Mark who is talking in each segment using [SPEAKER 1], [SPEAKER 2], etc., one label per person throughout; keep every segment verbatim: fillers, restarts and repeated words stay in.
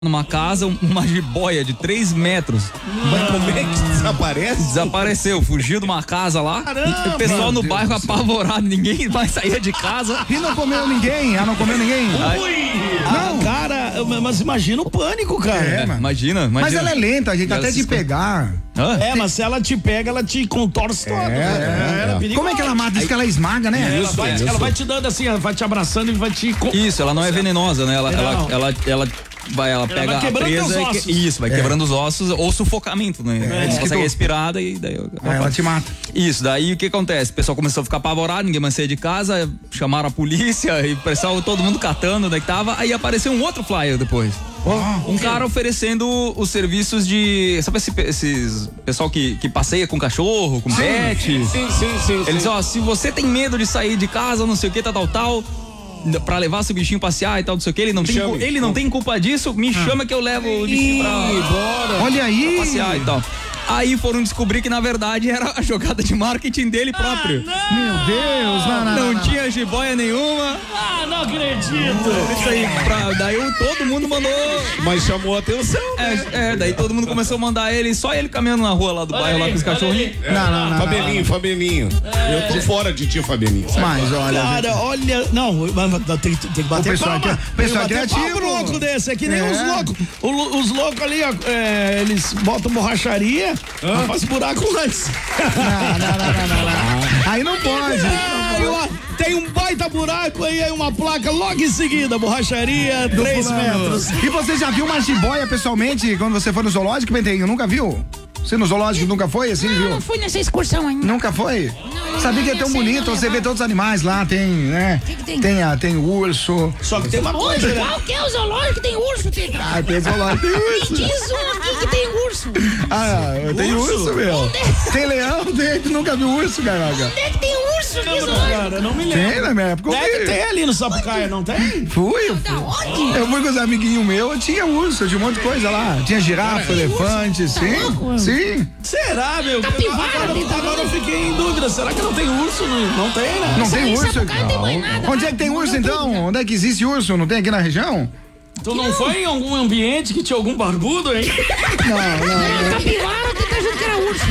[SPEAKER 1] numa casa, uma jiboia de três metros.
[SPEAKER 2] Mas como é que desaparece?
[SPEAKER 1] Desapareceu, fugiu de uma casa lá.
[SPEAKER 2] Caramba,
[SPEAKER 1] o pessoal no
[SPEAKER 2] Deus
[SPEAKER 1] bairro
[SPEAKER 2] Deus
[SPEAKER 1] apavorado, ninguém mais saía de casa.
[SPEAKER 3] E não comeu ninguém, ah, não comeu ninguém.
[SPEAKER 2] Ui! Não, ah, cara, mas imagina o pânico, cara.
[SPEAKER 1] É, imagina, imagina.
[SPEAKER 3] Mas ela é lenta, a gente até de pegar.
[SPEAKER 1] Hã?
[SPEAKER 2] É, mas se ela te pega, ela te contorce todo. É,
[SPEAKER 3] é, é. Como é que ela mata? Diz que ela esmaga, né?
[SPEAKER 2] Ela vai,
[SPEAKER 1] isso.
[SPEAKER 2] ela vai te dando assim, ela vai te abraçando e vai te...
[SPEAKER 1] Isso, ela não é venenosa, né? Ela, ela, ela, ela vai, ela pega
[SPEAKER 2] vai
[SPEAKER 1] a presa
[SPEAKER 2] os
[SPEAKER 1] e
[SPEAKER 2] ossos.
[SPEAKER 1] que, isso, vai
[SPEAKER 3] É.
[SPEAKER 1] quebrando os ossos ou sufocamento, né?
[SPEAKER 3] É,
[SPEAKER 1] Não
[SPEAKER 3] diz que
[SPEAKER 1] consegue
[SPEAKER 3] tu-
[SPEAKER 1] respirar e daí...
[SPEAKER 3] Ah, ela te mata.
[SPEAKER 1] Isso, daí o que acontece? O pessoal começou a ficar apavorado, ninguém mais saía de casa, chamaram a polícia e o pessoal, todo mundo catando onde é que tava, aí apareceu um outro flyer depois. Um cara oferecendo os serviços de. Sabe esse, esses pessoal que, que passeia com cachorro, com pet?
[SPEAKER 2] Sim, sim, sim.
[SPEAKER 1] Ele diz, ó, se você tem medo de sair de casa, não sei o que, tal, tal, tal, pra levar seu bichinho passear e tal, não sei o que, ele não, tem,
[SPEAKER 2] chame.
[SPEAKER 1] cu- ele não tem culpa disso, me chama que eu levo o bichinho pra,
[SPEAKER 3] Olha aí.
[SPEAKER 1] pra passear e tal. Aí foram descobrir que na verdade era a jogada de marketing dele próprio.
[SPEAKER 3] Meu Deus, não, não,
[SPEAKER 1] Não
[SPEAKER 3] não.
[SPEAKER 1] tinha jiboia nenhuma.
[SPEAKER 2] Ah, não acredito.
[SPEAKER 1] Isso aí, pra, daí todo mundo mandou.
[SPEAKER 2] Mas chamou a atenção.
[SPEAKER 1] É, é, daí todo mundo começou a mandar ele, só ele caminhando na rua lá do bairro, lá com os cachorrinhos.
[SPEAKER 3] Não, não, não.
[SPEAKER 4] Fabelinho, Fabelinho. Eu tô fora de tio Fabelinho. sabe?
[SPEAKER 3] Mas olha.
[SPEAKER 2] Cara, olha, não, mas tem, tem que bater
[SPEAKER 3] O pessoal
[SPEAKER 2] palma.
[SPEAKER 3] aqui- o pessoal
[SPEAKER 2] Tem que bater
[SPEAKER 3] criativo.
[SPEAKER 2] palma pro louco desse, é que nem
[SPEAKER 3] É.
[SPEAKER 2] os loucos. O- Os loucos ali, ó, é, eles botam borracharia, faz buraco antes.
[SPEAKER 3] Não, não, não, não, não, não. Aí não pode.
[SPEAKER 2] Aí, ó, tem um baita buraco aí, aí uma placa logo em seguida, borracharia, três metros.
[SPEAKER 3] E você já viu uma jiboia pessoalmente quando você foi no zoológico, Bentenho? Nunca viu? Você no zoológico nunca foi assim,
[SPEAKER 5] Não,
[SPEAKER 3] viu?
[SPEAKER 5] não fui nessa excursão ainda.
[SPEAKER 3] Nunca foi? Sabia que é tão
[SPEAKER 5] não sei,
[SPEAKER 3] bonito,
[SPEAKER 5] não
[SPEAKER 3] você vê
[SPEAKER 5] levar.
[SPEAKER 3] todos os animais lá, tem, né?
[SPEAKER 5] Que que tem?
[SPEAKER 3] Tem, a, tem urso.
[SPEAKER 2] Só que tem uma coisa,
[SPEAKER 5] Urso,
[SPEAKER 2] né?
[SPEAKER 5] qual que é o zoológico que tem urso, Tita?
[SPEAKER 3] Ah, tem zoológico, tem
[SPEAKER 5] Me
[SPEAKER 3] urso.
[SPEAKER 5] diz um aqui que tem urso.
[SPEAKER 3] Ah, tem urso,
[SPEAKER 2] Urso?
[SPEAKER 3] meu. Tem leão, tem, tu nunca viu urso, caraca.
[SPEAKER 5] Onde é que tem urso aqui,
[SPEAKER 2] Lembra,
[SPEAKER 5] zoológico?
[SPEAKER 2] cara, não me lembro.
[SPEAKER 3] Tem na minha época, eu
[SPEAKER 2] Deve
[SPEAKER 3] vi.
[SPEAKER 2] ter ali no Sapucaia, não tem?
[SPEAKER 3] Fui, eu
[SPEAKER 5] Da onde?
[SPEAKER 3] Eu fui com os amiguinhos meus, tinha urso, tinha um monte de coisa lá. Tinha girafa, elefante, sim.
[SPEAKER 5] louco?
[SPEAKER 3] Sim.
[SPEAKER 2] Será, meu?
[SPEAKER 5] Capivara,
[SPEAKER 2] Agora,
[SPEAKER 5] tem também.
[SPEAKER 2] agora eu fiquei em dúvida. Será que não tem urso? Não, não tem, né?
[SPEAKER 3] Não tem
[SPEAKER 5] Em
[SPEAKER 3] urso?
[SPEAKER 5] Sapucaia não tem mais nada.
[SPEAKER 3] Onde é que tem urso então? Onde é que existe urso? Não tem aqui na região?
[SPEAKER 2] Tu não foi em algum ambiente que tinha algum barbudo, hein?
[SPEAKER 3] Não, não.
[SPEAKER 5] Não, capivara, Tita achando que era urso.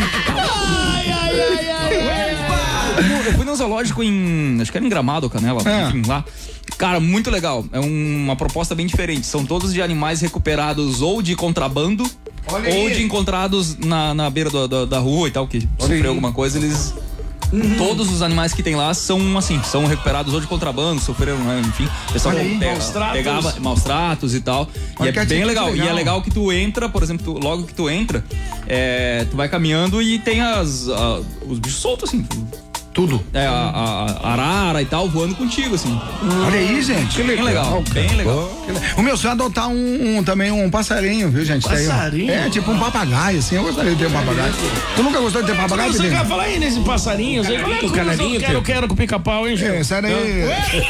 [SPEAKER 2] Ai, ai, ai, ai.
[SPEAKER 1] Eu fui- Eu fui no zoológico em. Acho que era em Gramado, Canela,
[SPEAKER 3] É.
[SPEAKER 1] enfim, lá. Cara, muito legal. É um- uma proposta bem diferente. São todos de animais recuperados ou de contrabando
[SPEAKER 3] Olha
[SPEAKER 1] ou
[SPEAKER 3] aí.
[SPEAKER 1] de encontrados na, na beira do- da- da rua e tal, que sofreu alguma coisa, eles. Todos os animais que tem lá são assim, são recuperados ou de contrabando, sofreram, né, enfim. O pessoal
[SPEAKER 3] Olha aí.
[SPEAKER 1] pega-
[SPEAKER 2] Maus tratos.
[SPEAKER 1] pegava maus tratos e tal.
[SPEAKER 3] Olha
[SPEAKER 1] e
[SPEAKER 3] que
[SPEAKER 1] é bem
[SPEAKER 3] atitude
[SPEAKER 1] legal. E é
[SPEAKER 3] legal.
[SPEAKER 1] legal que tu entra, por exemplo, tu- logo que tu entra, é, tu vai caminhando e tem as, a- os bichos soltos, assim.
[SPEAKER 3] Tudo.
[SPEAKER 1] É, a, a- a arara e tal, voando contigo, assim.
[SPEAKER 3] Olha aí, gente.
[SPEAKER 1] Bem legal, bem legal.
[SPEAKER 3] O meu sonho é adotar um, um- também um passarinho, viu, gente? Tem um-
[SPEAKER 2] Passarinho?
[SPEAKER 3] É, tipo um papagaio, assim. Eu gostaria de ter um papagaio. Tu nunca gostou de ter papagaio,
[SPEAKER 2] Você
[SPEAKER 3] Pedrinho?
[SPEAKER 2] quer falar aí nesse passarinho? Você fala,
[SPEAKER 4] o canarinho,
[SPEAKER 2] eu quero, eu
[SPEAKER 4] Pedro?
[SPEAKER 2] quero com pica-pau, hein, Gil?
[SPEAKER 3] É, sai daí.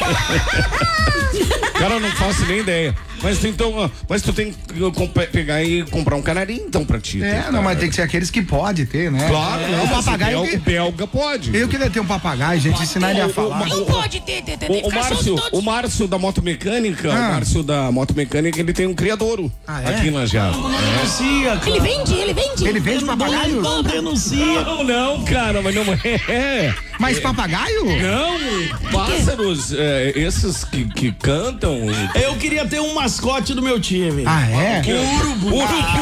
[SPEAKER 4] Cara, eu não faço nem ideia. Mas então, ó, mas tu tem que comp- pegar e comprar um canarinho então pra ti.
[SPEAKER 3] É, não, mas tem que ser aqueles que pode ter, né?
[SPEAKER 4] Claro,
[SPEAKER 3] é,
[SPEAKER 4] né?
[SPEAKER 3] o papagaio.
[SPEAKER 4] O
[SPEAKER 3] que-
[SPEAKER 4] belga pode.
[SPEAKER 3] Eu queria ter um papagaio, gente, ensinar ele a falar.
[SPEAKER 5] Não pode ter, Tita. Tem
[SPEAKER 4] O,
[SPEAKER 5] que
[SPEAKER 4] o
[SPEAKER 5] ficar solto
[SPEAKER 4] Márcio,
[SPEAKER 5] todos.
[SPEAKER 4] o Márcio da Moto Mecânica,
[SPEAKER 3] Ah.
[SPEAKER 4] o Márcio da Moto Mecânica, ele tem um criadouro
[SPEAKER 3] Ah, é?
[SPEAKER 4] aqui em Lajeado.
[SPEAKER 2] Denuncia, cara.
[SPEAKER 5] Ele vende, ele vende.
[SPEAKER 3] Ele vende papagaio?
[SPEAKER 2] Não denuncia.
[SPEAKER 4] Não, não, cara, mas não é.
[SPEAKER 3] Mas papagaio?
[SPEAKER 4] Não, pássaros, é, esses que, que cantam.
[SPEAKER 2] Eu queria ter um mascote do meu time.
[SPEAKER 3] Ah, é?
[SPEAKER 2] Urubu.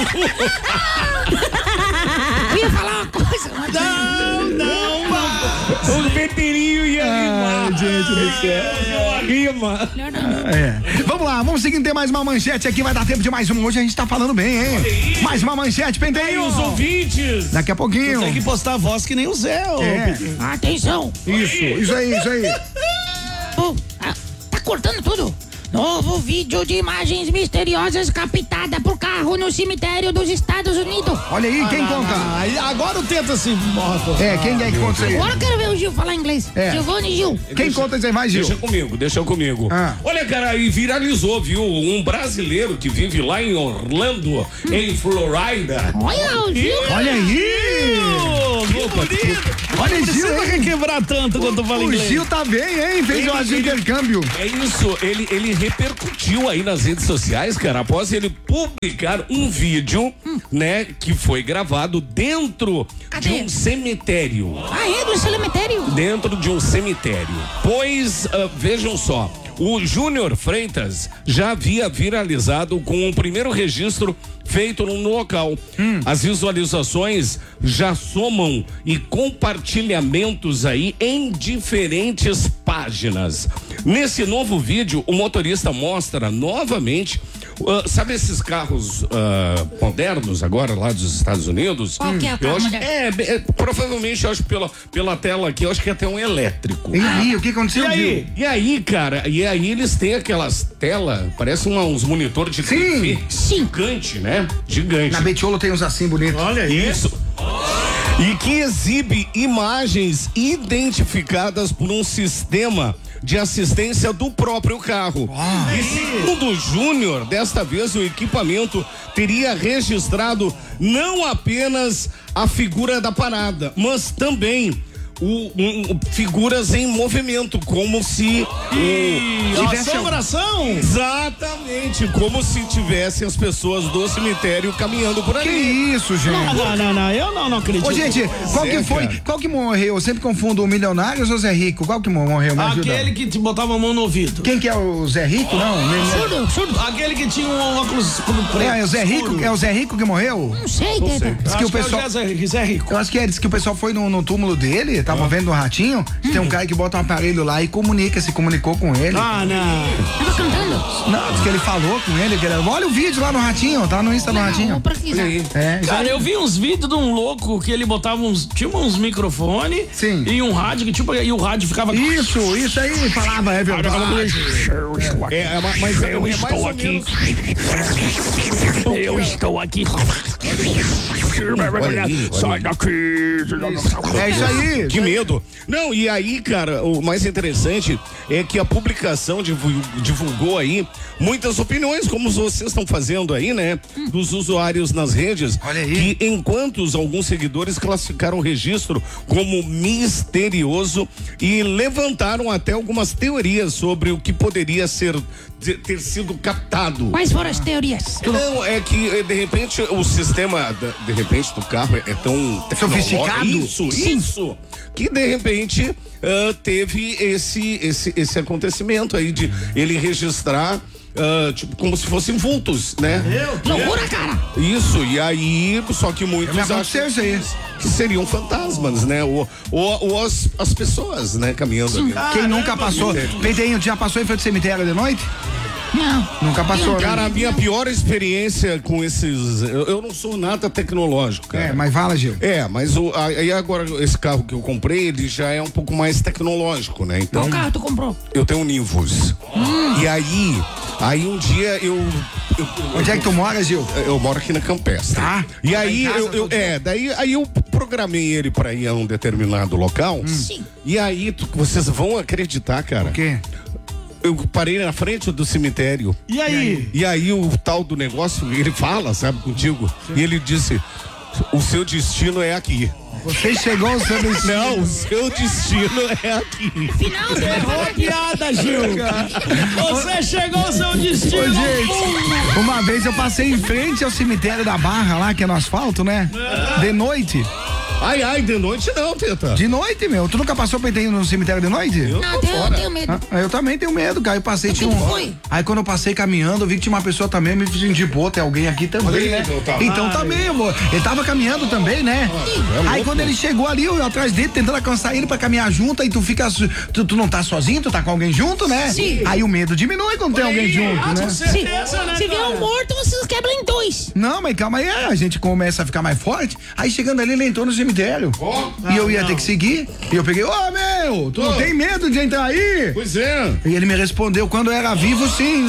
[SPEAKER 5] Eu ia falar uma coisa, mas...
[SPEAKER 2] Não, não, não.
[SPEAKER 4] O veterinho ia
[SPEAKER 3] Ai,
[SPEAKER 4] rimar.
[SPEAKER 3] gente do céu.
[SPEAKER 4] Rima.
[SPEAKER 5] Melhor não.
[SPEAKER 3] É. Vamos lá, vamos seguir, tem mais uma manchete aqui, vai dar tempo de mais uma. Hoje a gente tá falando bem, hein? Mais uma manchete,
[SPEAKER 2] E
[SPEAKER 3] Penteio.
[SPEAKER 2] os ouvintes?
[SPEAKER 3] Daqui a pouquinho.
[SPEAKER 2] Tem que postar a voz que nem o Zé, ô,
[SPEAKER 3] É.
[SPEAKER 2] Pedrinho.
[SPEAKER 5] Atenção.
[SPEAKER 3] Isso, isso aí, isso aí.
[SPEAKER 5] Pô, ah, tá cortando tudo. Novo vídeo de imagens misteriosas captada por carro no cemitério dos Estados Unidos.
[SPEAKER 3] Olha aí, quem conta?
[SPEAKER 2] Ah, e agora o tenta se morto.
[SPEAKER 3] É, quem é que conta isso aí?
[SPEAKER 5] Agora eu quero ver o Gil falar inglês.
[SPEAKER 3] É.
[SPEAKER 5] Giovanni Gil.
[SPEAKER 3] Quem conta isso aí? Vai, Gil.
[SPEAKER 4] Deixa comigo, deixa comigo.
[SPEAKER 3] Ah.
[SPEAKER 4] Olha, cara, e viralizou, viu? Um brasileiro que vive lá em Orlando, em Florida.
[SPEAKER 5] Olha o Gil.
[SPEAKER 3] Olha aí.
[SPEAKER 4] Opa, desculpa.
[SPEAKER 3] Olha,
[SPEAKER 2] Não
[SPEAKER 3] Gil,
[SPEAKER 2] precisa
[SPEAKER 3] hein?
[SPEAKER 2] quebrar tanto quando fala
[SPEAKER 3] O
[SPEAKER 2] inglês.
[SPEAKER 3] Gil tá bem, hein? Fez
[SPEAKER 4] Ele-
[SPEAKER 3] o
[SPEAKER 4] ele-
[SPEAKER 3] intercâmbio.
[SPEAKER 4] É isso, ele, ele repercutiu aí nas redes sociais, cara, após ele publicar um vídeo, né, que foi gravado dentro
[SPEAKER 5] Cadê?
[SPEAKER 4] de um cemitério.
[SPEAKER 5] Ah, é do cemitério?
[SPEAKER 4] Dentro de um cemitério. Pois, ah, vejam só, o Júnior Freitas já havia viralizado com o primeiro registro feito no local.
[SPEAKER 3] Hum.
[SPEAKER 4] As visualizações já somam e compartilhamentos aí em diferentes páginas. Nesse novo vídeo, o motorista mostra novamente, uh, sabe esses carros uh, modernos agora lá dos Estados Unidos?
[SPEAKER 5] Qual que é o
[SPEAKER 4] Eu
[SPEAKER 5] carro
[SPEAKER 4] acho-
[SPEAKER 5] moderno?
[SPEAKER 4] é, é, provavelmente, eu acho pela, pela tela aqui, eu acho que é até um elétrico.
[SPEAKER 3] E aí, o que aconteceu,
[SPEAKER 2] E aí?
[SPEAKER 3] Gil?
[SPEAKER 4] E aí, cara, e aí eles têm aquelas telas, parece uma, uns monitores de
[SPEAKER 3] Sim.
[SPEAKER 4] T V gigante, né? Gigante.
[SPEAKER 3] Na Betiolo tem uns assim bonitos.
[SPEAKER 2] Olha aí.
[SPEAKER 4] Isso. E que exibe imagens identificadas por um sistema de assistência do próprio carro. E segundo o Júnior, desta vez o equipamento teria registrado não apenas a figura da parada, mas também o, um, figuras em movimento, como se
[SPEAKER 2] E
[SPEAKER 4] o,
[SPEAKER 2] assombração?
[SPEAKER 4] exatamente, como se tivessem as pessoas do cemitério caminhando por
[SPEAKER 3] Que
[SPEAKER 4] ali.
[SPEAKER 3] isso, gente?
[SPEAKER 2] Não, não, não, não, eu não, não acredito.
[SPEAKER 3] Ô, gente, qual que
[SPEAKER 4] é,
[SPEAKER 3] foi?
[SPEAKER 4] cara.
[SPEAKER 3] Qual que morreu? Eu sempre confundo o Milionários ou o Zé Rico. Qual que morreu? Me ajuda.
[SPEAKER 2] Aquele que te botava a mão no ouvido.
[SPEAKER 3] Quem que é o Zé Rico? Não, nem-
[SPEAKER 5] Surdo, surdo.
[SPEAKER 2] Aquele que tinha um óculos preto.
[SPEAKER 3] É, é o Zé Rico?
[SPEAKER 2] escuro.
[SPEAKER 3] É o Zé Rico que morreu?
[SPEAKER 5] Não sei, Teta.
[SPEAKER 3] Diz que
[SPEAKER 2] Acho
[SPEAKER 3] o pessoal.
[SPEAKER 2] é o Zé, Zé Rico.
[SPEAKER 3] Eu acho que é, diz que o pessoal foi no, no túmulo dele, tava vendo o ratinho. Tem um cara que bota um aparelho lá e comunica, se comunicou com ele.
[SPEAKER 2] Ah, não.
[SPEAKER 5] Tava cantando?
[SPEAKER 3] Não, diz que ele falou com ele. Que ele, olha o vídeo lá no ratinho, tá no Insta do
[SPEAKER 5] Não,
[SPEAKER 3] ratinho.
[SPEAKER 5] vou pesquisar.
[SPEAKER 3] É,
[SPEAKER 2] Cara, eu vi uns vídeos de um louco que ele botava uns. Tinha uns microfones.
[SPEAKER 3] Sim.
[SPEAKER 2] E um rádio que tipo. E o rádio ficava.
[SPEAKER 3] isso, isso aí, falava, é verdade.
[SPEAKER 4] É, é, ma- mas é, é mais ou menos.
[SPEAKER 2] Eu estou aqui.
[SPEAKER 4] Olha aí,
[SPEAKER 2] Sai daqui.
[SPEAKER 3] É isso aí.
[SPEAKER 4] Que medo. Não, e aí, cara, o mais interessante é que a publicação divu- divulgou aí muitas opiniões, como vocês estão fazendo aí, né? Dos usuários nas redes.
[SPEAKER 3] Olha aí.
[SPEAKER 4] Que enquanto alguns seguidores classificaram o registro como misterioso e levantaram até algumas teorias sobre o que poderia ser de- ter sido captado.
[SPEAKER 5] Quais foram as teorias?
[SPEAKER 4] Não, é que eh, de repente o sistema da- de repente do carro é, é tão
[SPEAKER 3] Sofisticado?
[SPEAKER 4] tecnológico. Isso,
[SPEAKER 5] Sim.
[SPEAKER 4] isso. Que de repente ah, teve esse, esse esse acontecimento aí de ele registrar ah, tipo como se fossem vultos, né?
[SPEAKER 5] Loucura, cara.
[SPEAKER 4] Isso, e aí, só que
[SPEAKER 3] Me
[SPEAKER 4] muitos
[SPEAKER 3] aconteceu
[SPEAKER 4] acham
[SPEAKER 3] isso aí.
[SPEAKER 4] que seriam fantasmas, né? Ou, ou, ou as, as pessoas, né, caminhando ali.
[SPEAKER 3] Quem nunca passou? Peidinho, já passou em frente ao cemitério de noite?
[SPEAKER 5] Não.
[SPEAKER 3] Nunca passou, né?
[SPEAKER 4] Cara, a minha pior experiência com esses. Eu, eu não sou nada tecnológico, cara.
[SPEAKER 3] É, mas fala, Gil.
[SPEAKER 4] É, mas o, aí agora esse carro que eu comprei, ele já é um pouco mais tecnológico, né? Então,
[SPEAKER 5] Qual carro tu comprou?
[SPEAKER 4] eu tenho um Nivus. E aí, aí um dia eu, eu
[SPEAKER 3] Onde é que tu mora, Gil?
[SPEAKER 4] eu moro aqui na Campestre.
[SPEAKER 3] Tá.
[SPEAKER 4] E
[SPEAKER 3] Tá
[SPEAKER 4] aí
[SPEAKER 3] em casa
[SPEAKER 4] eu, eu-
[SPEAKER 3] todo
[SPEAKER 4] é, daí aí eu programei ele pra ir a um determinado local.
[SPEAKER 5] Sim.
[SPEAKER 4] E aí tu- vocês vão acreditar, cara.
[SPEAKER 3] O quê?
[SPEAKER 4] Eu parei na frente do cemitério.
[SPEAKER 2] E aí?
[SPEAKER 4] E aí o tal do negócio, ele fala, sabe, contigo. E ele disse: o seu destino é aqui.
[SPEAKER 3] Você chegou ao seu destino.
[SPEAKER 4] Não, o seu destino é aqui.
[SPEAKER 5] Final do
[SPEAKER 2] Errou a piada, Gil. Você chegou ao seu destino.
[SPEAKER 3] Ô, gente, uma vez eu passei em frente ao cemitério da Barra lá, que é no asfalto, né? De noite.
[SPEAKER 4] Ai, ai, de noite não, Teta.
[SPEAKER 3] De noite, meu. Tu nunca passou peiteinho no cemitério de noite?
[SPEAKER 4] Eu
[SPEAKER 5] Não,
[SPEAKER 4] tô
[SPEAKER 5] tenho, eu
[SPEAKER 4] fora.
[SPEAKER 5] tenho medo.
[SPEAKER 3] Ah, eu também tenho medo, cara. Eu passei, tinha
[SPEAKER 5] que
[SPEAKER 3] um.
[SPEAKER 5] foi?
[SPEAKER 3] Aí quando eu passei caminhando, eu vi que tinha uma pessoa também, me senti, pô, tem alguém aqui também,
[SPEAKER 4] Olha aí,
[SPEAKER 3] né?
[SPEAKER 4] então tá.
[SPEAKER 3] Então também, amor. Ele tava caminhando também, né? Aí quando ele chegou ali, eu atrás dele, tentando alcançar ele pra caminhar junto, aí tu fica. Tu, tu não tá sozinho, tu tá com alguém junto, né?
[SPEAKER 5] Sim.
[SPEAKER 3] Aí o medo diminui quando tem alguém junto,
[SPEAKER 2] Ah,
[SPEAKER 3] né?
[SPEAKER 2] com
[SPEAKER 5] Se,
[SPEAKER 2] certeza, né,
[SPEAKER 5] se vier
[SPEAKER 2] cara?
[SPEAKER 5] um morto, vocês quebram em dois.
[SPEAKER 3] Não, mas calma aí, a gente começa a ficar mais forte. Aí chegando ali, ele entrou no cemitério. e eu ia ter que seguir. E eu peguei, ô meu, tu não
[SPEAKER 4] Ô.
[SPEAKER 3] tem medo de entrar aí?
[SPEAKER 4] Pois é.
[SPEAKER 3] E ele me respondeu, quando eu era vivo, sim.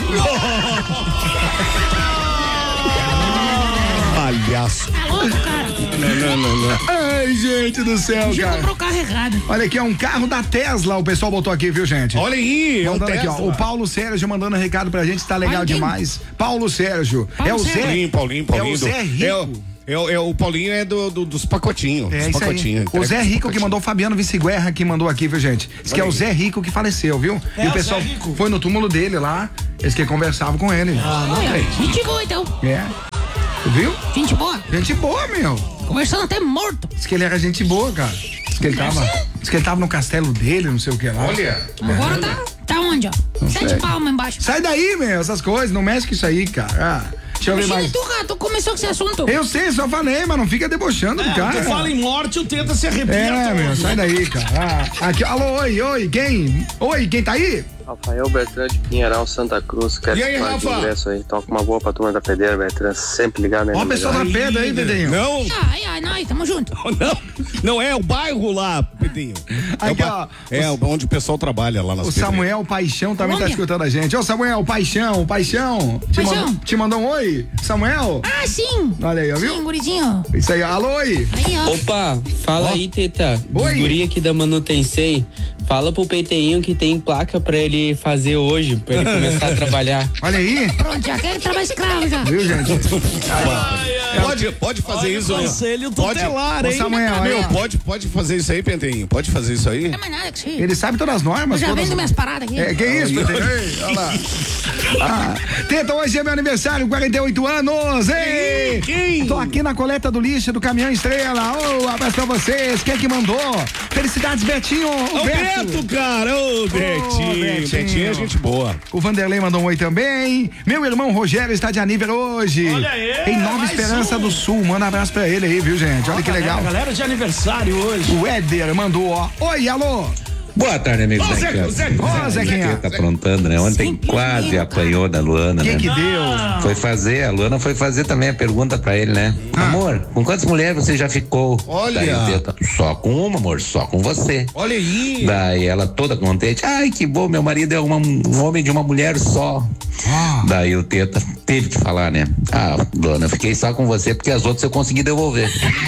[SPEAKER 4] Palhaço.
[SPEAKER 5] Tá louco, cara?
[SPEAKER 4] Não, não, não, não.
[SPEAKER 3] Ai, gente do céu,
[SPEAKER 5] Já
[SPEAKER 3] cara.
[SPEAKER 5] comprou o carro errado.
[SPEAKER 3] Olha aqui, é um carro da Tesla, o pessoal botou aqui, viu, gente?
[SPEAKER 4] Olha aí, é um
[SPEAKER 3] Mandando aqui, ó,
[SPEAKER 4] Tesla.
[SPEAKER 3] o Paulo Sérgio mandando recado pra gente, tá legal
[SPEAKER 5] Olha quem?
[SPEAKER 3] demais. Paulo Sérgio.
[SPEAKER 5] Paulo
[SPEAKER 3] é o Zé.
[SPEAKER 5] Sérgio.
[SPEAKER 4] Paulinho, Paulinho, Paulinho.
[SPEAKER 3] É o Zé Rico.
[SPEAKER 4] É o, É, é, o Paulinho é do, do, dos pacotinhos.
[SPEAKER 3] É
[SPEAKER 4] dos
[SPEAKER 3] isso
[SPEAKER 4] pacotinhos.
[SPEAKER 3] aí. O Zé Rico
[SPEAKER 4] pacotinho.
[SPEAKER 3] que mandou o Fabiano Viciguerra que mandou aqui, viu, gente? Diz que é o Zé Rico que faleceu, viu?
[SPEAKER 2] É,
[SPEAKER 3] e o
[SPEAKER 2] o
[SPEAKER 3] pessoal
[SPEAKER 2] Zé Rico.
[SPEAKER 3] foi no túmulo dele lá, eles que conversavam com ele.
[SPEAKER 2] Ah, não tem.
[SPEAKER 5] Gente boa, então.
[SPEAKER 3] É. Viu?
[SPEAKER 5] Gente boa.
[SPEAKER 3] Gente boa, meu.
[SPEAKER 5] Conversando até morto.
[SPEAKER 3] Diz que ele era gente boa, cara. Diz que ele tava. Diz que ele tava no castelo dele, não sei o que lá.
[SPEAKER 4] Olha.
[SPEAKER 5] Agora tá, tá onde, ó? Sete
[SPEAKER 3] sei.
[SPEAKER 5] palmas embaixo.
[SPEAKER 3] Sai daí, meu, essas coisas, não mexe com isso aí, cara. Ah, deixa eu ver
[SPEAKER 5] Imagina
[SPEAKER 3] mais.
[SPEAKER 5] tu, cara, tu começou com esse assunto.
[SPEAKER 3] Eu sei, só falei, mas não fica debochando do
[SPEAKER 2] É,
[SPEAKER 3] cara.
[SPEAKER 2] tu fala em morte, o tenta se arrepia.
[SPEAKER 3] É, meu,
[SPEAKER 2] todo.
[SPEAKER 3] sai daí, cara. Ah, aqui, alô, oi, oi, quem? Oi, quem tá aí?
[SPEAKER 6] Rafael Bertrand de Pinheiral, Santa Cruz. Quero
[SPEAKER 4] E aí,
[SPEAKER 6] falar de
[SPEAKER 4] Rafa?
[SPEAKER 6] ingresso aí. Toca uma boa pra turma da Pedreira, Bertrand. Sempre ligado, né?
[SPEAKER 3] Ó, a pessoa da pedra aí, Pedrinho.
[SPEAKER 4] Não,
[SPEAKER 5] Ai, ai, nós, tamo junto.
[SPEAKER 4] não, não é o bairro lá, Pedrinho. É, o
[SPEAKER 3] Aqui,
[SPEAKER 4] ba-
[SPEAKER 3] ó.
[SPEAKER 4] é onde o pessoal trabalha lá nas
[SPEAKER 3] O
[SPEAKER 4] pedreiras.
[SPEAKER 3] Samuel Paixão também tá
[SPEAKER 5] Colômbia.
[SPEAKER 3] escutando a gente. Ô, Samuel, Paixão, Paixão. Te
[SPEAKER 5] Paixão.
[SPEAKER 3] mandou, te mandou um oi? Samuel?
[SPEAKER 5] Ah, sim.
[SPEAKER 3] Olha aí, ó,
[SPEAKER 5] Sim,
[SPEAKER 3] viu?
[SPEAKER 5] gurizinho.
[SPEAKER 3] Isso aí, alô, oi.
[SPEAKER 5] Aí, ó.
[SPEAKER 7] Opa, fala aí, Teta.
[SPEAKER 3] Oi.
[SPEAKER 7] Os guri aqui da Manutensei. Fala pro Peiteinho que tem placa pra ele fazer hoje, pra ele começar a trabalhar.
[SPEAKER 3] Olha aí.
[SPEAKER 5] Pronto, já quer trabalhar escravo já.
[SPEAKER 3] Viu, gente?
[SPEAKER 4] Pode, pode fazer
[SPEAKER 2] Olha o
[SPEAKER 4] isso, né?
[SPEAKER 2] conselho
[SPEAKER 4] Pode.
[SPEAKER 2] tutelar,
[SPEAKER 3] Ô,
[SPEAKER 2] hein?
[SPEAKER 3] Samuel, aí,
[SPEAKER 4] Meu,
[SPEAKER 3] ó.
[SPEAKER 4] pode, pode fazer isso aí, Pentezinho? Pode fazer isso aí?
[SPEAKER 5] Não é mais nada que isso aí.
[SPEAKER 3] Ele sabe todas as
[SPEAKER 5] Eu
[SPEAKER 3] normas.
[SPEAKER 5] já
[SPEAKER 3] todas...
[SPEAKER 5] vendo minhas paradas aqui.
[SPEAKER 3] É, que isso, Pedrinho? Ei, olha lá. Ah, Teta, hoje é meu aniversário, quarenta e oito anos. Ei!
[SPEAKER 4] Quem?
[SPEAKER 3] Tô aqui na coleta do lixo do Caminhão Estrela. Ô, abraço pra vocês. Quem é que mandou? Felicidades, Betinho. O
[SPEAKER 4] É o Beto, cara. Ô, Betinho.
[SPEAKER 3] Betinho.
[SPEAKER 4] Betinho é gente boa.
[SPEAKER 3] O Vanderlei mandou um oi também. Meu irmão Rogério está de aniversário hoje.
[SPEAKER 2] Olha aí,
[SPEAKER 3] Em Nova
[SPEAKER 2] mais
[SPEAKER 3] Esperança
[SPEAKER 2] um.
[SPEAKER 3] do Sul. Manda um abraço pra ele aí, viu, gente? Olha que legal.
[SPEAKER 2] A galera de aniversário hoje.
[SPEAKER 3] O Éder mandou, ó. Oi, alô.
[SPEAKER 8] Boa tarde, amigos
[SPEAKER 4] Ô,
[SPEAKER 8] da
[SPEAKER 4] Zé,
[SPEAKER 8] Enquete.
[SPEAKER 4] Zé,
[SPEAKER 3] Ó, Zequinha.
[SPEAKER 8] Tá aprontando, né? Ontem quase apanhou da Luana,
[SPEAKER 3] Quem
[SPEAKER 8] né?
[SPEAKER 3] que deu?
[SPEAKER 8] Foi fazer, a Luana foi fazer também a pergunta pra ele, né? Amor, com quantas mulheres você já ficou?
[SPEAKER 4] Olha.
[SPEAKER 8] Daí o Teta, só com uma, amor, só com você.
[SPEAKER 4] Olha aí.
[SPEAKER 8] Daí ela toda contente, ai que bom, meu marido é uma- um homem de uma mulher só. Daí o Teta teve que falar, né? Ah, Luana, eu fiquei só com você porque as outras eu consegui devolver.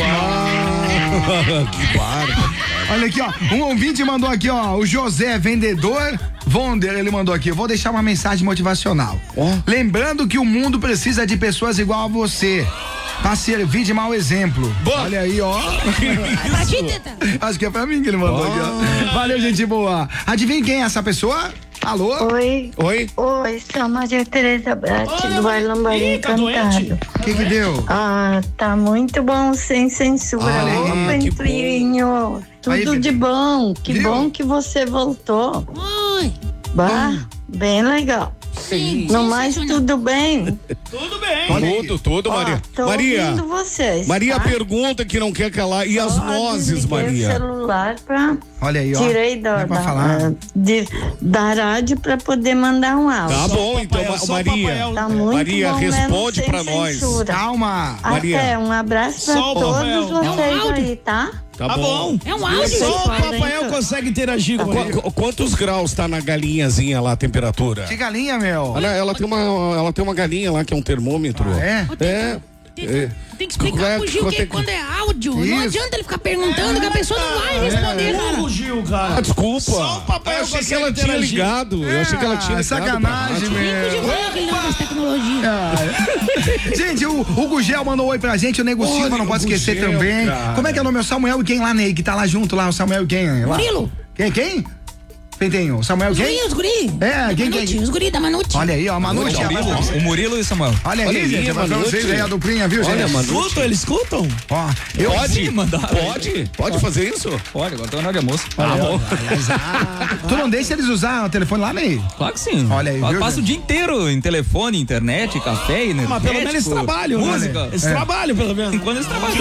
[SPEAKER 4] Que bárbaro.
[SPEAKER 3] Olha aqui, ó. Um ouvinte mandou aqui, ó. O José Vendedor Vonder, ele mandou aqui. Eu vou deixar uma mensagem motivacional. Lembrando que o mundo precisa de pessoas igual a você. Pra servir de mau exemplo.
[SPEAKER 4] Boa.
[SPEAKER 3] Olha aí, ó.
[SPEAKER 5] Vai pra ti, Teta.
[SPEAKER 3] Acho que é pra mim que ele mandou aqui, ó. Valeu, gente boa. Adivinha quem é essa pessoa? Alô?
[SPEAKER 9] Oi,
[SPEAKER 4] Oi?
[SPEAKER 9] oi, sou Maria Tereza Bratti
[SPEAKER 2] Olha,
[SPEAKER 9] do Arlambarim
[SPEAKER 2] ih, tá doente.
[SPEAKER 9] Encantado.
[SPEAKER 3] O que que deu?
[SPEAKER 9] Ah, tá muito bom, sem censura.
[SPEAKER 3] Olha
[SPEAKER 9] Ô,
[SPEAKER 3] aí,
[SPEAKER 4] que
[SPEAKER 9] Pentrinho, tudo
[SPEAKER 3] Aí,
[SPEAKER 9] de bom. Que
[SPEAKER 3] viu?
[SPEAKER 9] bom que você voltou.
[SPEAKER 5] Oi.
[SPEAKER 9] Bah, bem legal.
[SPEAKER 5] Sim,
[SPEAKER 9] No mais,
[SPEAKER 5] sensacional.
[SPEAKER 9] tudo bem?
[SPEAKER 2] Tudo bem.
[SPEAKER 4] Tudo, tudo,
[SPEAKER 9] Ó,
[SPEAKER 4] Maria.
[SPEAKER 9] tô
[SPEAKER 4] Maria.
[SPEAKER 9] ouvindo vocês,
[SPEAKER 4] Maria
[SPEAKER 9] tá?
[SPEAKER 4] pergunta que não quer calar. E as
[SPEAKER 9] Só
[SPEAKER 4] nozes,
[SPEAKER 9] desliguei
[SPEAKER 4] Maria?
[SPEAKER 9] o celular pra...
[SPEAKER 3] Olha aí, ó.
[SPEAKER 9] Tirei da,
[SPEAKER 3] Não é pra
[SPEAKER 9] da,
[SPEAKER 3] falar.
[SPEAKER 9] de- da rádio pra poder mandar um áudio.
[SPEAKER 4] Tá bom, então,
[SPEAKER 2] Papai,
[SPEAKER 4] Ma-
[SPEAKER 2] só
[SPEAKER 4] Maria.
[SPEAKER 2] Papai,
[SPEAKER 9] Tá muito
[SPEAKER 4] Maria,
[SPEAKER 9] bom,
[SPEAKER 4] responde
[SPEAKER 9] mesmo,
[SPEAKER 4] pra
[SPEAKER 9] sem
[SPEAKER 4] nós.
[SPEAKER 9] censura.
[SPEAKER 3] Calma.
[SPEAKER 4] Maria.
[SPEAKER 9] Até, um abraço pra
[SPEAKER 2] Só o
[SPEAKER 9] todos
[SPEAKER 2] Rafael.
[SPEAKER 9] vocês
[SPEAKER 5] É um áudio.
[SPEAKER 9] aí, tá?
[SPEAKER 4] Tá,
[SPEAKER 2] Tá bom.
[SPEAKER 5] É um áudio.
[SPEAKER 2] Só o
[SPEAKER 9] Vocês podem,
[SPEAKER 2] Papai
[SPEAKER 9] então.
[SPEAKER 2] consegue interagir com
[SPEAKER 4] Qu-
[SPEAKER 2] ele.
[SPEAKER 4] qu- quantos graus tá na galinhazinha lá a temperatura?
[SPEAKER 3] Que galinha, meu.
[SPEAKER 4] Ela, ela tem uma, ela tem uma galinha lá que é um termômetro.
[SPEAKER 3] É?
[SPEAKER 4] É.
[SPEAKER 5] Tem, tem que explicar
[SPEAKER 4] É,
[SPEAKER 5] pro Gil
[SPEAKER 4] quanto
[SPEAKER 5] que
[SPEAKER 4] é que-
[SPEAKER 5] quando é áudio, não
[SPEAKER 3] Isso.
[SPEAKER 5] adianta ele ficar perguntando que a pessoa não vai responder, cara.
[SPEAKER 2] Burro, Gil,
[SPEAKER 4] Ah,
[SPEAKER 2] cara.
[SPEAKER 4] desculpa.
[SPEAKER 2] Só o Papai
[SPEAKER 4] eu achei que
[SPEAKER 2] consegue
[SPEAKER 4] ela tinha
[SPEAKER 2] interagir.
[SPEAKER 4] ligado. Eu achei que ela tinha
[SPEAKER 3] Ah,
[SPEAKER 4] ligado.
[SPEAKER 3] sacanagem,
[SPEAKER 4] pra rádio.
[SPEAKER 5] Nem que o Gil
[SPEAKER 3] meu.
[SPEAKER 5] falou que ele não faz tecnologia.
[SPEAKER 3] Ah, gente, o, o Gugel mandou um oi pra gente, o Nego
[SPEAKER 4] Olha,
[SPEAKER 3] Silva não
[SPEAKER 4] o
[SPEAKER 3] pode esquecer
[SPEAKER 4] Gugel,
[SPEAKER 3] também.
[SPEAKER 4] cara.
[SPEAKER 3] Como é que é o nome? O Samuel e quem lá, Ney? Que tá lá junto lá, o Samuel e quem? Lá?
[SPEAKER 5] Murilo.
[SPEAKER 3] Quem, quem? Pentenho, o Samuel
[SPEAKER 5] Os
[SPEAKER 3] quem?
[SPEAKER 5] guri, os guri.
[SPEAKER 3] É, quem,
[SPEAKER 5] Manute,
[SPEAKER 3] quem?
[SPEAKER 5] os guri da Manute.
[SPEAKER 3] Olha aí, ó, Manute.
[SPEAKER 1] O
[SPEAKER 3] abraço pra
[SPEAKER 1] Murilo,
[SPEAKER 3] você.
[SPEAKER 1] o Murilo e o Samuel.
[SPEAKER 3] Olha
[SPEAKER 4] Olha
[SPEAKER 3] aí,
[SPEAKER 4] aí,
[SPEAKER 3] gente, abraço pra
[SPEAKER 4] Manute.
[SPEAKER 3] vocês aí, a duplinha, viu,
[SPEAKER 4] Olha,
[SPEAKER 3] gente?
[SPEAKER 4] Manute.
[SPEAKER 2] Escutam, eles escutam?
[SPEAKER 3] Ó, eu...
[SPEAKER 4] Pode?
[SPEAKER 1] mandaram.
[SPEAKER 4] Pode? Pode fazer isso?
[SPEAKER 1] Olha, agora tô na hora de almoço.
[SPEAKER 3] Ah, bom. Tu não deixa eles usar o telefone lá, Ney?
[SPEAKER 1] Claro que sim.
[SPEAKER 3] Olha aí,
[SPEAKER 1] Pa-
[SPEAKER 3] viu,
[SPEAKER 1] Passa o
[SPEAKER 3] gente?
[SPEAKER 1] dia inteiro em telefone, internet, café, energético,
[SPEAKER 2] Mas pelo menos eles trabalham, né?
[SPEAKER 1] música.
[SPEAKER 2] Eles trabalham, pelo menos.
[SPEAKER 1] Enquanto eles trabalham.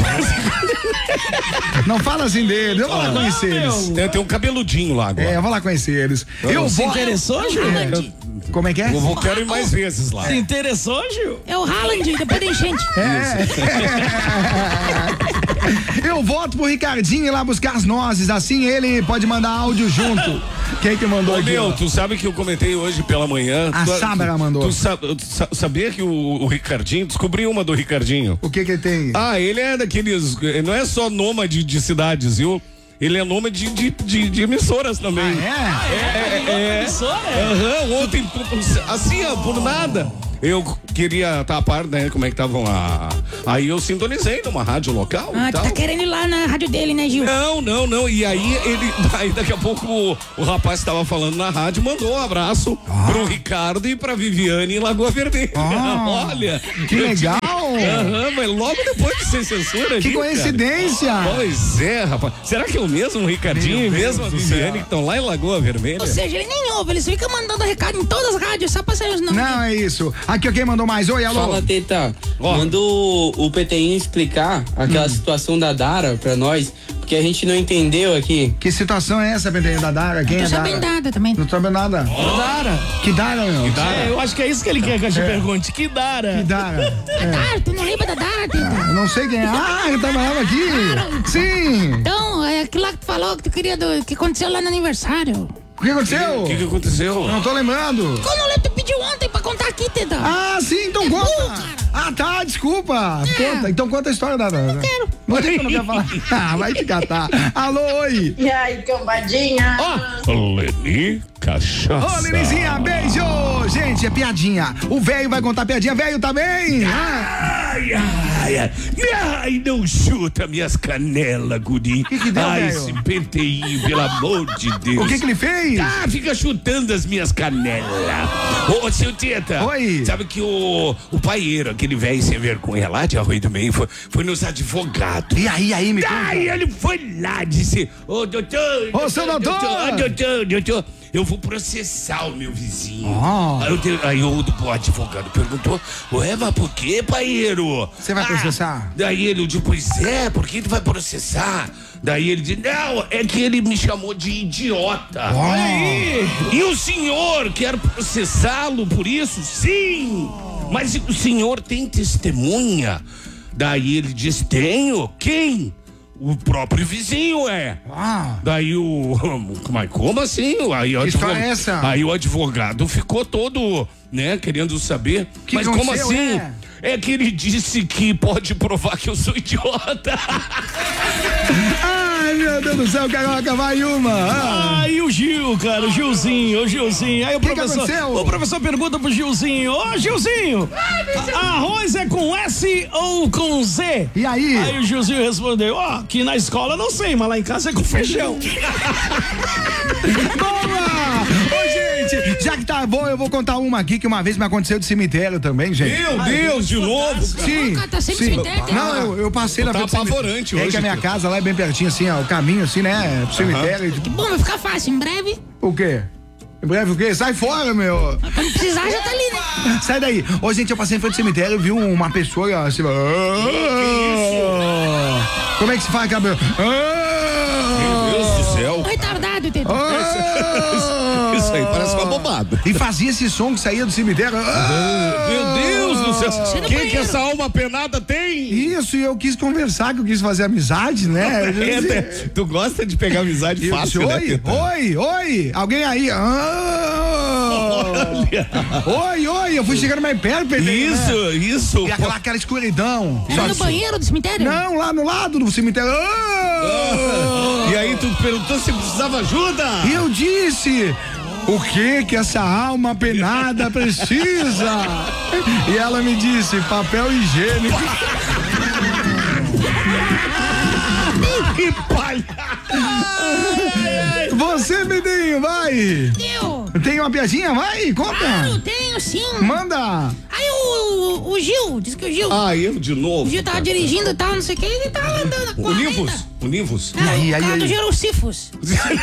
[SPEAKER 3] Não fala assim deles, eu vou lá conhecer eles.
[SPEAKER 4] Tem, tem um cabeludinho lá agora.
[SPEAKER 3] É, eu vou lá conhecer eles. Eu
[SPEAKER 2] Se
[SPEAKER 3] vou...
[SPEAKER 2] interessou, Gil?
[SPEAKER 3] Como é que é?
[SPEAKER 4] Eu vou, quero ir mais vezes lá.
[SPEAKER 2] Se interessou, Gil?
[SPEAKER 5] É o Haaland, depois da enchente.
[SPEAKER 3] Eu voto pro Ricardinho ir lá buscar as nozes, assim ele pode mandar áudio junto. Quem que mandou
[SPEAKER 4] Ô,
[SPEAKER 3] aqui?
[SPEAKER 4] meu,
[SPEAKER 3] ó?
[SPEAKER 4] tu sabe que eu comentei hoje pela manhã.
[SPEAKER 3] A
[SPEAKER 4] tu,
[SPEAKER 3] Sábara
[SPEAKER 4] tu-
[SPEAKER 3] mandou.
[SPEAKER 4] Tu sa- tu sa- sabia que o, o Ricardinho, descobri uma do Ricardinho.
[SPEAKER 3] O que que ele tem?
[SPEAKER 4] Ah, ele é daqueles, não é só nômade de cidades, viu? Ele é nômade de, de, de, de emissoras também.
[SPEAKER 3] É?
[SPEAKER 4] É, é, é. Aham, ontem, assim, ó, por nada. eu queria estar a par, né, como é que estavam lá. Aí eu sintonizei numa rádio local
[SPEAKER 5] Ah,
[SPEAKER 4] e
[SPEAKER 5] tu
[SPEAKER 4] tal.
[SPEAKER 5] tá querendo ir lá na rádio dele, né, Gil?
[SPEAKER 4] Não, não, não. E aí ele, aí daqui a pouco o, o rapaz que estava falando na rádio mandou um abraço
[SPEAKER 3] Ah.
[SPEAKER 4] pro Ricardo e pra Viviane em Lagoa Vermelha.
[SPEAKER 3] Ah,
[SPEAKER 4] Olha.
[SPEAKER 3] que
[SPEAKER 4] eu
[SPEAKER 3] legal.
[SPEAKER 4] tive- Aham, mas logo depois de ser censura.
[SPEAKER 3] Que
[SPEAKER 4] ali,
[SPEAKER 3] coincidência.
[SPEAKER 4] cara. Pois é, rapaz. Será que é o mesmo Ricardinho e mesmo a Viviane que estão lá em Lagoa Vermelha?
[SPEAKER 5] Ou seja, ele nem ouve, eles ficam mandando recado em todas as rádios, só pra sair os nomes.
[SPEAKER 3] Não, é isso. Aqui, ó, quem mandou mais? Oi, alô.
[SPEAKER 7] Fala, Teta.
[SPEAKER 4] Ó.
[SPEAKER 7] Manda o, o P T I explicar aquela situação da Dara pra nós, porque a gente não entendeu aqui.
[SPEAKER 3] Que situação é essa, Pentelinho da Dara? Quem
[SPEAKER 5] Tô
[SPEAKER 3] é Dara?
[SPEAKER 5] sabendo nada também.
[SPEAKER 3] Não tô sabendo nada.
[SPEAKER 2] Dara.
[SPEAKER 3] Que Dara, meu? Que
[SPEAKER 2] É, eu acho que é isso que ele quer que eu te pergunte. Que Dara?
[SPEAKER 3] Que Dara?
[SPEAKER 5] Dara, tu não lembra da Dara, Teta?
[SPEAKER 3] Eu não sei quem é. Ah, ele trabalhava aqui. Sim.
[SPEAKER 5] Então, é aquilo lá que tu falou que tu queria do, que aconteceu lá no aniversário.
[SPEAKER 3] O que aconteceu?
[SPEAKER 4] O que, que aconteceu?
[SPEAKER 3] Não tô lembrando.
[SPEAKER 5] Quando o tu pediu ontem pra contar aqui, Teta.
[SPEAKER 3] Ah, sim, então
[SPEAKER 5] É
[SPEAKER 3] conta.
[SPEAKER 5] burro, cara.
[SPEAKER 3] Ah, tá, desculpa. Conta. Então conta a história da Dara. Não
[SPEAKER 5] quero.
[SPEAKER 3] Não tem que eu não quero falar. Ah, vai te catar. Alô, oi.
[SPEAKER 9] E aí, cambadinha?
[SPEAKER 4] Leni Cachaça.
[SPEAKER 3] Ô, Lenizinha, beijo! Gente, é piadinha. O velho vai contar piadinha. Velho, tá bem? Ah.
[SPEAKER 4] Ai, ai, ai, ai, não chuta minhas canelas, guri.
[SPEAKER 3] Que que deu,
[SPEAKER 4] ai,
[SPEAKER 3] velho?
[SPEAKER 4] esse penteio, pelo amor de Deus.
[SPEAKER 3] O que que ele fez?
[SPEAKER 4] Ah, fica chutando as minhas canelas. Ô, seu Teta.
[SPEAKER 3] Oi.
[SPEAKER 4] Sabe que o, o paieiro, aquele velho sem vergonha lá de Arroio do Meio, foi, foi nos advogados.
[SPEAKER 3] E aí, aí, me conta.
[SPEAKER 4] Aí ele foi lá, disse, ô, doutor.
[SPEAKER 3] Ô, seu doutor.
[SPEAKER 4] Ô, doutor, doutor. Eu vou processar o meu vizinho.
[SPEAKER 3] Ah.
[SPEAKER 4] Aí, eu te- aí o, o advogado perguntou, ué, mas por que, paieiro?
[SPEAKER 3] Você vai processar?
[SPEAKER 4] Daí ele disse, pois é, por que tu vai processar? Daí ele disse, não, é que ele me chamou de idiota.
[SPEAKER 3] Olha aí.
[SPEAKER 4] E o senhor quer processá-lo por isso? Sim! Mas o senhor tem testemunha? Daí ele diz, tenho. Quem? O próprio vizinho, é.
[SPEAKER 3] Ah.
[SPEAKER 4] Daí o... Mas como assim? Aí o
[SPEAKER 3] Que história
[SPEAKER 4] advogado,
[SPEAKER 3] é essa?
[SPEAKER 4] Aí o advogado ficou todo, né, querendo saber.
[SPEAKER 3] Que
[SPEAKER 4] Mas como
[SPEAKER 3] aconteceu,
[SPEAKER 4] assim?
[SPEAKER 3] é?
[SPEAKER 4] É que ele disse que pode provar que eu sou idiota.
[SPEAKER 3] Ai, meu Deus do céu, Carioca, vai uma. Ah.
[SPEAKER 2] Ah, e o Gil, cara, o Gilzinho, o Gilzinho. Aí o
[SPEAKER 3] Que que
[SPEAKER 2] professor.
[SPEAKER 3] aconteceu?
[SPEAKER 2] O professor pergunta pro Gilzinho: Ô, Gilzinho, arroz é com S ou com Z?
[SPEAKER 3] E aí?
[SPEAKER 2] Aí o Gilzinho respondeu: Ó, aqui na escola eu não sei, mas lá em casa é com feijão.
[SPEAKER 3] Boa! Ô, gente, já que tá bom, eu vou contar uma aqui que uma vez me aconteceu de cemitério também, gente.
[SPEAKER 4] Meu Deus, de novo, cara.
[SPEAKER 3] Sim,
[SPEAKER 5] Cara, tá sempre
[SPEAKER 3] sim.
[SPEAKER 5] cemitério.
[SPEAKER 3] Não, eu, eu passei na
[SPEAKER 4] Tá
[SPEAKER 3] frente do cemitério.
[SPEAKER 4] apavorante
[SPEAKER 3] É
[SPEAKER 4] hoje,
[SPEAKER 3] que a minha
[SPEAKER 4] cara.
[SPEAKER 3] casa lá é bem pertinho, assim, ó, o caminho, assim, né, pro cemitério.
[SPEAKER 5] Que bom, vai ficar fácil. Em breve,
[SPEAKER 3] O quê? Em breve o quê? Sai fora, meu!
[SPEAKER 5] quando precisar, já tá ali, né?
[SPEAKER 3] Sai daí. Ô, gente, eu passei em frente do cemitério e vi uma pessoa assim. Ah, como é que se faz, cabelo?
[SPEAKER 4] Meu Deus do céu.
[SPEAKER 5] Retardado, Teta.
[SPEAKER 3] Ah,
[SPEAKER 4] Isso aí parece uma bobada.
[SPEAKER 3] E fazia esse som que saía do cemitério. Ah,
[SPEAKER 4] Meu Deus do céu.
[SPEAKER 5] Você no
[SPEAKER 4] Quem que
[SPEAKER 5] banheiro.
[SPEAKER 4] essa alma penada tem?
[SPEAKER 3] Isso, e eu quis conversar, que eu quis fazer amizade, né?
[SPEAKER 4] É, tu gosta de pegar amizade
[SPEAKER 3] Eu
[SPEAKER 4] fácil,
[SPEAKER 3] disse,
[SPEAKER 4] né,
[SPEAKER 3] oi,
[SPEAKER 4] Teta?
[SPEAKER 3] oi, oi, alguém aí? Ah, oi, oi, eu fui chegando mais perto, Pedro.
[SPEAKER 4] Isso, isso.
[SPEAKER 3] E aquela, aquela escuridão.
[SPEAKER 5] Lá no banheiro do cemitério?
[SPEAKER 3] Não, lá no lado do cemitério. Ah!
[SPEAKER 4] E aí tu perguntou se precisava ajuda?
[SPEAKER 3] E eu disse, o que que essa alma penada precisa? E ela me disse, papel higiênico.
[SPEAKER 4] Que palha!
[SPEAKER 3] Você, Pedrinho, vai.
[SPEAKER 5] Eu.
[SPEAKER 3] Tem uma piadinha? Vai,
[SPEAKER 5] Claro,
[SPEAKER 3] conta.
[SPEAKER 5] tenho sim.
[SPEAKER 3] Manda.
[SPEAKER 5] Aí o, o, o Gil, diz que o Gil.
[SPEAKER 4] Ah, eu de
[SPEAKER 5] O
[SPEAKER 4] novo.
[SPEAKER 5] Gil tava dirigindo e tal, não sei o que, ele tava andando.
[SPEAKER 4] O Nivus? O Nivus?
[SPEAKER 5] Ah,
[SPEAKER 3] aí,
[SPEAKER 5] o
[SPEAKER 3] aí,
[SPEAKER 5] carro
[SPEAKER 3] aí?
[SPEAKER 5] do Gerocifos.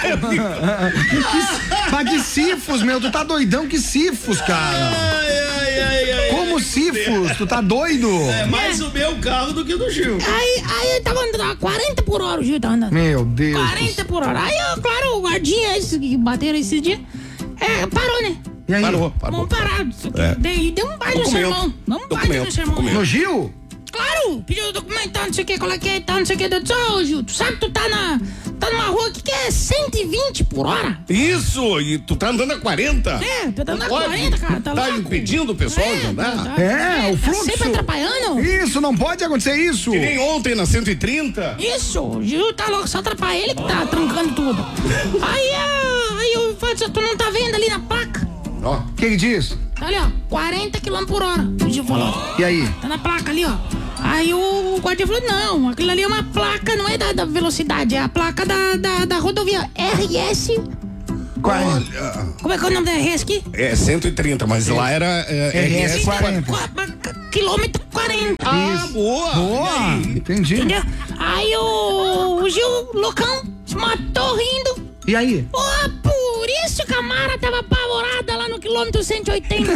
[SPEAKER 3] Mas que sifos, meu, tu tá doidão, que sifos, cara. Como sifos? Tu tá doido?
[SPEAKER 2] É mais o meu carro do que o do Gil.
[SPEAKER 5] Aí, aí ele tava andando a quarenta por hora, o Gil tava andando.
[SPEAKER 3] Meu Deus.
[SPEAKER 5] quarenta por hora. Aí, ó, claro, o guardinha, esses que bateram esse dia, é, parou, né?
[SPEAKER 3] E aí?
[SPEAKER 4] Parou, parou.
[SPEAKER 5] Vamos parar.
[SPEAKER 4] É.
[SPEAKER 5] Daí deu um baile no
[SPEAKER 4] Documento.
[SPEAKER 5] sermão. Deu um baile
[SPEAKER 4] Documento,
[SPEAKER 5] no sermão.
[SPEAKER 4] documento.
[SPEAKER 3] No Gil?
[SPEAKER 5] Claro, pediu o documento, tá, não sei o que, qual é que é, tá, não sei o que. Eu disse, ô, Gil, tu sabe que tu tá na, tá numa rua aqui que é cento e vinte por hora?
[SPEAKER 4] Isso, e tu tá andando a quarenta?
[SPEAKER 5] É, tu tá andando a
[SPEAKER 4] Pode?
[SPEAKER 5] quarenta, cara, tá
[SPEAKER 4] Tá
[SPEAKER 5] louco.
[SPEAKER 4] impedindo o pessoal de andar?
[SPEAKER 5] tá-
[SPEAKER 3] É, o
[SPEAKER 5] tá
[SPEAKER 3] fluxo.
[SPEAKER 5] sempre atrapalhando.
[SPEAKER 3] Isso, não pode acontecer isso.
[SPEAKER 4] Que nem ontem na cento e trinta?
[SPEAKER 5] Isso, o Gil tá louco, só atrapalha ele que tá trancando tudo. Aí, ah, aí eu falei, tu não tá vendo ali na placa?
[SPEAKER 4] Ó.
[SPEAKER 3] O que ele diz?
[SPEAKER 5] Tá ali, ó, quarenta quilômetros por hora. O Gil falou.
[SPEAKER 3] E aí?
[SPEAKER 5] Tá na placa ali, ó. Aí o guardião falou, não, aquilo ali é uma placa, não é da, da velocidade, é a placa da, da, da rodovia R S...
[SPEAKER 3] quarenta.
[SPEAKER 5] Como é que é o nome da R S aqui?
[SPEAKER 4] É cento e trinta, mas lá era é,
[SPEAKER 3] R S quarenta.
[SPEAKER 5] Quilômetro quarenta.
[SPEAKER 4] Ah, boa!
[SPEAKER 3] Boa! Entendi.
[SPEAKER 5] Entendeu? Aí o, o Gil Loucão se matou rindo.
[SPEAKER 3] E aí?
[SPEAKER 5] Pô, por isso que a Mara tava apavorada lá no quilômetro cento e oitenta.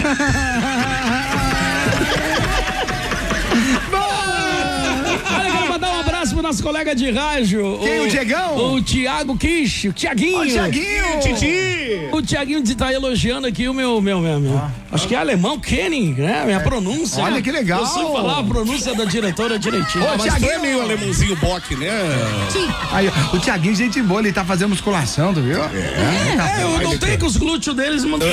[SPEAKER 2] Olha, quero mandar um abraço pro nosso colega de rádio.
[SPEAKER 3] Quem, o Diegão?
[SPEAKER 2] O Thiago Kish, o Thiaguinho.
[SPEAKER 3] Ô, Thiaguinho.
[SPEAKER 2] Titi. O Thiaguinho tá elogiando aqui o meu, meu, meu, meu. Ah. Acho que é alemão, Kenning, né? Minha é. pronúncia.
[SPEAKER 3] Olha que legal.
[SPEAKER 2] Eu sei falar a pronúncia da diretora direitinho.
[SPEAKER 4] Ô, ah, mas Thiaguinho é meio alemãozinho boque, né?
[SPEAKER 5] Sim.
[SPEAKER 3] Aí, o Thiaguinho, gente boa, ele tá fazendo musculação, tu viu? É,
[SPEAKER 2] é eu não tenho que os glúteos deles mandam.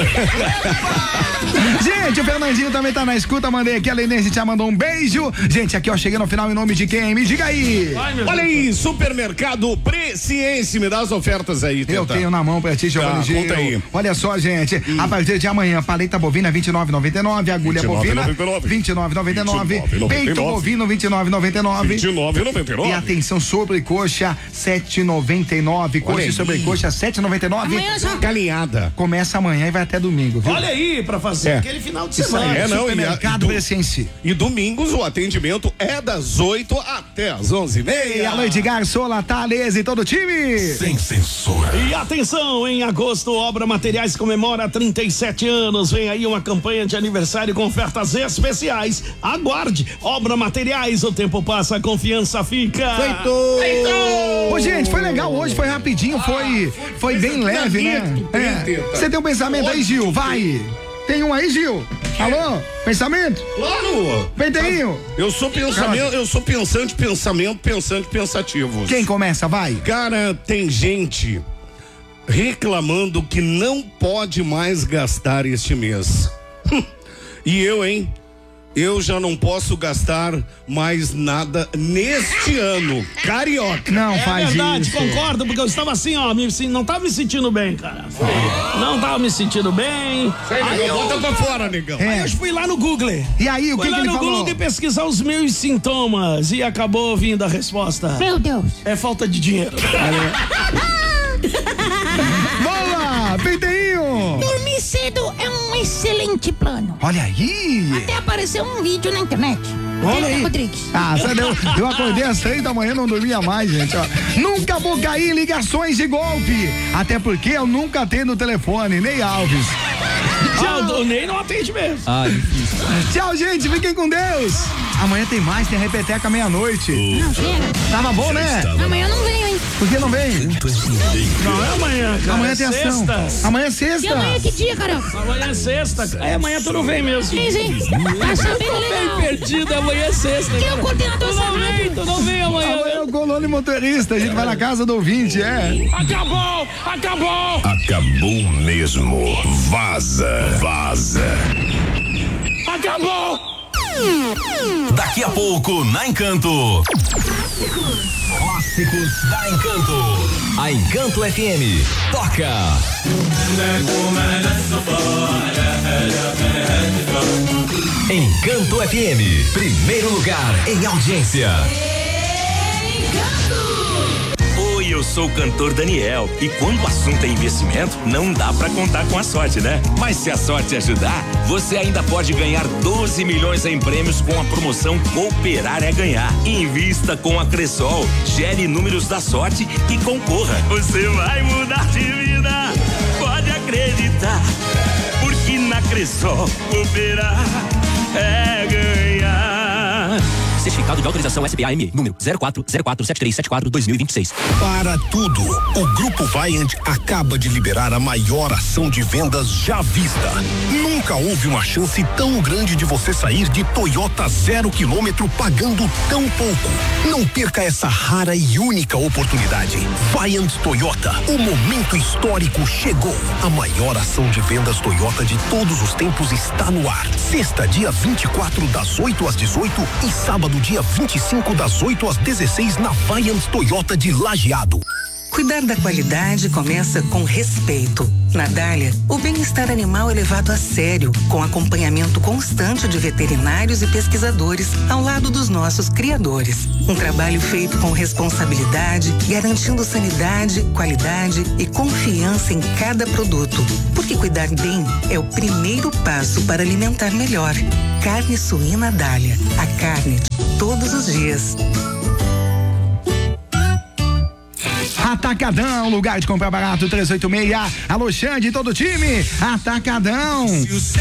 [SPEAKER 3] Gente, o Fernandinho também tá na escuta, mandei aqui, a Lenense já mandou um beijo. Gente, aqui ó, cheguei no final em nome de quem? Me diga aí.
[SPEAKER 4] Ai, Olha aí, Supermercado Presciência, me dá as ofertas aí, Tenta.
[SPEAKER 3] Eu tenho na mão pra ti, Giovanni Gil.
[SPEAKER 4] Conta aí.
[SPEAKER 3] Olha só, gente, hum. a partir de amanhã, paleta bovina vinte e nove reais e noventa e nove centavos, agulha bovina vinte e nove reais e noventa e nove centavos, peito bovino vinte e nove reais e noventa e nove centavos,
[SPEAKER 4] vinte e nove reais e noventa e nove
[SPEAKER 3] centavos. E atenção, sobrecoxa sete reais e noventa e nove centavos, coxa e sobrecoxa sete reais e noventa e nove centavos.
[SPEAKER 5] Amanhã só.
[SPEAKER 4] Galinhada.
[SPEAKER 3] Começa amanhã e vai até domingo, viu?
[SPEAKER 2] Olha aí, pra fazer
[SPEAKER 4] é.
[SPEAKER 2] aquele final de semana.
[SPEAKER 4] É, não,
[SPEAKER 3] Supermercado Presciência.
[SPEAKER 4] E domingos o atendimento é das oito até as onze e meia.
[SPEAKER 3] Alô, Edgar, Sola, Thales e todo o time.
[SPEAKER 10] Sem censura.
[SPEAKER 2] E atenção, em agosto, Obra Materiais comemora trinta e sete anos. Vem aí uma campanha de aniversário com ofertas especiais. Aguarde. Obra Materiais, o tempo passa, a confiança fica.
[SPEAKER 3] Feito! Feito! Ô, gente, foi legal hoje, foi rapidinho, foi, foi bem leve, né? É. Você tem um pensamento aí, Gil? Vai! Tem um aí, Gil? Alô? Pensamento?
[SPEAKER 4] Claro!
[SPEAKER 3] Penteinho?
[SPEAKER 4] Eu sou pensamento, eu sou pensante, pensamento, pensante, pensativo.
[SPEAKER 3] Quem começa? Vai!
[SPEAKER 4] Cara, tem gente reclamando que não pode mais gastar este mês. E eu, hein? Eu já não posso gastar mais nada neste ano. Carioca.
[SPEAKER 3] Não
[SPEAKER 2] é
[SPEAKER 3] faz
[SPEAKER 2] verdade,
[SPEAKER 3] isso.
[SPEAKER 2] Concordo, porque eu estava assim, ó, me, não tava me sentindo bem, cara. Não tava me sentindo bem.
[SPEAKER 4] Sai,
[SPEAKER 2] aí
[SPEAKER 4] negão,
[SPEAKER 2] eu...
[SPEAKER 4] bota pra fora, negão.
[SPEAKER 2] É. Aí eu fui lá no Google.
[SPEAKER 3] E aí, o que, que ele falou? Fui lá no Google
[SPEAKER 2] e pesquisar os meus sintomas e acabou vindo a resposta.
[SPEAKER 5] Meu Deus.
[SPEAKER 2] É falta de dinheiro.
[SPEAKER 3] Boa! Penteinho!
[SPEAKER 5] Dormir cedo é um excelente plano.
[SPEAKER 3] Olha aí!
[SPEAKER 5] Até apareceu um vídeo na internet.
[SPEAKER 3] Olha aí.
[SPEAKER 5] Rodrigues.
[SPEAKER 3] Ah, eu, eu acordei às três da manhã, não dormia mais, gente. Ó. Nunca vou cair em ligações de golpe. Até porque eu nunca atendo o telefone, Ney Alves.
[SPEAKER 2] Tchau, ah, o Ney não atende mesmo.
[SPEAKER 1] Ah, difícil.
[SPEAKER 3] Tchau, gente. Fiquem com Deus. Amanhã tem mais, tem a Repeteca meia-noite.
[SPEAKER 5] Não, chega.
[SPEAKER 3] Tava bom, né?
[SPEAKER 5] Amanhã não venho, hein?
[SPEAKER 3] Por que não vem?
[SPEAKER 2] Não é amanhã, cara.
[SPEAKER 3] Amanhã tem ação. Amanhã é sexta.
[SPEAKER 5] E amanhã que dia, cara?
[SPEAKER 2] Amanhã é sexta. É, amanhã tu não vem mesmo.
[SPEAKER 5] Sim, sim. Tá sabendo legal.
[SPEAKER 2] Bem perdido, amanhã é sexta.
[SPEAKER 5] Quem é o coordenador
[SPEAKER 2] da rádio? Tu não vem amanhã.
[SPEAKER 3] Amanhã é o Colônia Motorista. A gente vai na casa do ouvinte, é.
[SPEAKER 2] Acabou! Acabou!
[SPEAKER 10] Acabou mesmo. Vaza. Vaza.
[SPEAKER 2] Acabou!
[SPEAKER 10] Daqui a pouco, na Encanto. Clássicos da Encanto. A Encanto F M toca. Encanto F M, primeiro lugar em audiência.
[SPEAKER 11] Oi, eu sou o cantor Daniel e quando o assunto é investimento, não dá pra contar com a sorte, né? Mas se a sorte ajudar, você ainda pode ganhar doze milhões em prêmios com a promoção Cooperar é Ganhar. Invista com a Cressol, gere números da sorte e concorra. Você vai mudar de vida, pode acreditar, porque na Cressol cooperar é ganhar.
[SPEAKER 12] Certificado de autorização S B A M, número zero quatro zero quatro sete três sete quatro dois mil e vinte e seis.
[SPEAKER 10] Para tudo, o Grupo Viant acaba de liberar a maior ação de vendas já vista. Nunca houve uma chance tão grande de você sair de Toyota zero quilômetro pagando tão pouco. Não perca essa rara e única oportunidade. Viant Toyota, o momento histórico chegou. A maior ação de vendas Toyota de todos os tempos está no ar. Sexta, dia vinte e quatro, das oito às dezoito e sábado, dia vinte e cinco, das oito às dezesseis, na Viant Toyota de Lajeado.
[SPEAKER 13] Cuidar da qualidade começa com respeito. Na Dália, o bem-estar animal é levado a sério, com acompanhamento constante de veterinários e pesquisadores ao lado dos nossos criadores. Um trabalho feito com responsabilidade, garantindo sanidade, qualidade e confiança em cada produto. Porque cuidar bem é o primeiro passo para alimentar melhor. Carne suína Dália, a carne de todos os dias.
[SPEAKER 3] Atacadão, lugar de comprar barato, trezentos e oitenta e seis. Alô, Xande e todo o time. Atacadão.